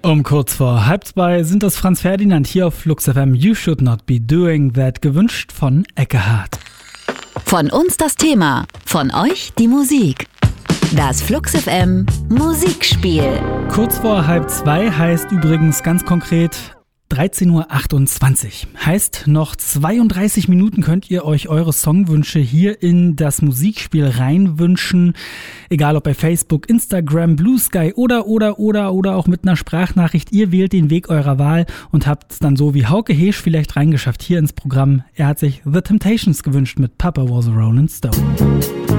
Um kurz vor 1:30 sind das Franz Ferdinand hier auf Flux FM. You should not be doing that. Gewünscht von Eckehard. Von uns das Thema, von euch die Musik. Das Flux FM Musikspiel. Kurz vor 1:30 heißt übrigens ganz konkret 13:28 Uhr. Heißt, noch 32 Minuten könnt ihr euch eure Songwünsche hier in das Musikspiel reinwünschen. Egal ob bei Facebook, Instagram, Blue Sky oder auch mit einer Sprachnachricht. Ihr wählt den Weg eurer Wahl und habt es dann so wie Hauke Heesch vielleicht reingeschafft hier ins Programm. Er hat sich The Temptations gewünscht mit Papa Was a Rolling Stone.